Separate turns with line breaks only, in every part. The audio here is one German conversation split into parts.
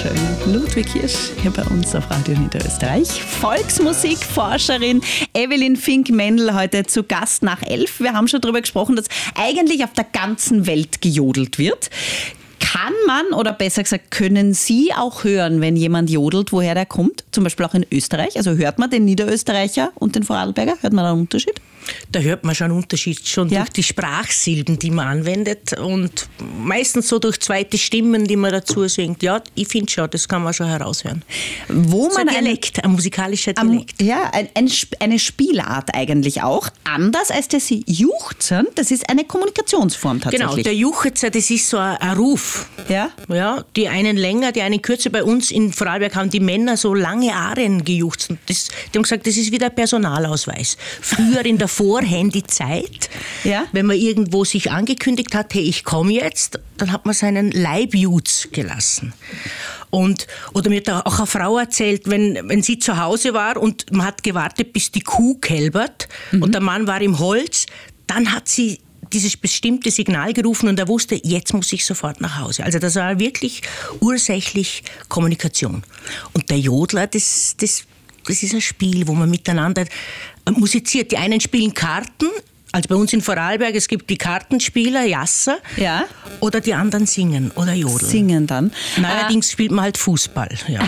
Wunderschön. Ludwig Hirsch hier bei uns auf Radio Niederösterreich. Volksmusikforscherin Evelyn Fink-Mendel heute zu Gast nach 11. Wir haben schon darüber gesprochen, dass eigentlich auf der ganzen Welt gejodelt wird. Kann man, oder besser gesagt, können Sie auch hören, wenn jemand jodelt, woher der kommt? Zum Beispiel auch in Österreich. Also hört man den Niederösterreicher und den Vorarlberger? Hört man da einen Unterschied?
Da hört man schon einen Unterschied, schon durch die Sprachsilben, die man anwendet und meistens so durch zweite Stimmen, die man dazu singt. Ja, ich finde schon, das kann man schon heraushören.
Wo man
ein Dialekt, ein musikalischer Dialekt.
Eine Spielart eigentlich auch. Anders als das Juchzen, das ist eine Kommunikationsform tatsächlich.
Genau, der Juchzer, das ist so ein Ruf.
Ja?
Ja, die einen länger, die einen kürzer. Bei uns in Vorarlberg haben die Männer so lange Arien gejuchzt. Die haben gesagt, das ist wie der Personalausweis. Früher in der Vor-Handy-Zeit, wenn man irgendwo sich angekündigt hat, hey, ich komme jetzt, dann hat man seinen Leibjutz gelassen. Oder mir hat auch eine Frau erzählt, wenn sie zu Hause war und man hat gewartet, bis die Kuh kälbert und der Mann war im Holz, dann hat sie dieses bestimmte Signal gerufen und er wusste, jetzt muss ich sofort nach Hause. Also das war wirklich ursächlich Kommunikation. Und der Jodler, das ist ein Spiel, wo man miteinander musiziert. Die einen spielen Karten, also bei uns in Vorarlberg, es gibt die Kartenspieler, Jasser, oder die anderen singen oder jodeln.
Singen dann.
Neuerdings spielt man halt Fußball,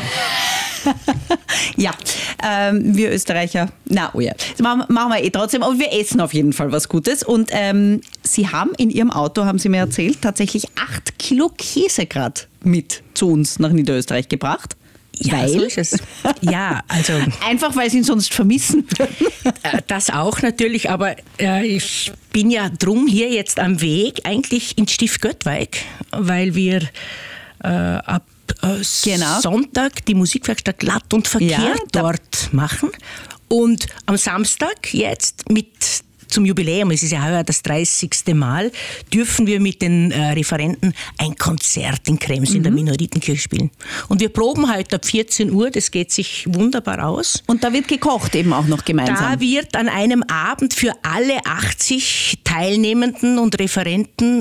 wir Österreicher, das machen wir trotzdem, aber wir essen auf jeden Fall was Gutes. Und Sie haben in Ihrem Auto, haben Sie mir erzählt, tatsächlich 8 Kilo Käse gerade mit zu uns nach Niederösterreich gebracht.
Ja, so ist es. Ja, also
einfach, weil Sie ihn sonst vermissen würden.
Das auch natürlich, aber ich bin ja drum hier jetzt am Weg eigentlich ins Stift Göttweig, weil wir ab Sonntag die Musikwerkstatt Glatt und Verkehrt dort machen und am Samstag jetzt zum Jubiläum, es ist ja heuer das 30. Mal, dürfen wir mit den Referenten ein Konzert in Krems in der Minoritenkirche spielen. Und wir proben heute ab 14 Uhr, das geht sich wunderbar aus.
Und da wird gekocht eben auch noch gemeinsam?
Da wird an einem Abend für alle 80 Teilnehmenden und Referenten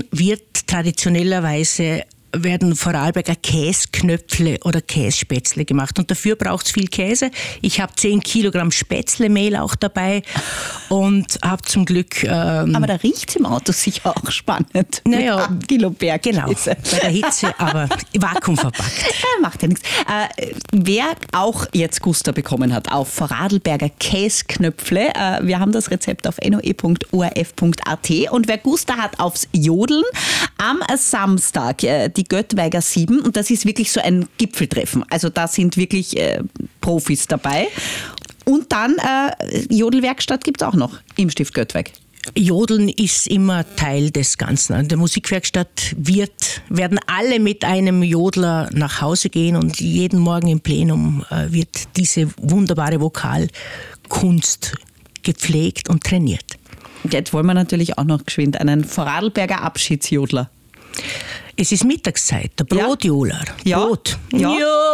werden Vorarlberger Käsknöpfle oder Kässpätzle gemacht. Und dafür braucht es viel Käse. Ich habe 10 Kilogramm Spätzlemehl auch dabei und habe zum Glück...
aber da riecht es im Auto sicher auch spannend.
Naja,
8 Kilo Bergkäse.
Genau, bei der Hitze, aber vakuumverpackt.
Macht ja nichts. Wer auch jetzt Guster bekommen hat auf Vorarlberger Käsknöpfle, wir haben das Rezept auf noe.orf.at und wer Guster hat aufs Jodeln, am Samstag die Göttweiger 7 und das ist wirklich so ein Gipfeltreffen. Also da sind wirklich Profis dabei. Und dann Jodelwerkstatt gibt es auch noch im Stift Göttweig.
Jodeln ist immer Teil des Ganzen. An der Musikwerkstatt werden alle mit einem Jodler nach Hause gehen und jeden Morgen im Plenum wird diese wunderbare Vokalkunst gepflegt und trainiert.
Jetzt wollen wir natürlich auch noch geschwind einen Vorarlberger Abschiedsjodler.
Es ist Mittagszeit, der Brotjohler.
Ja.
Brot.
Ja.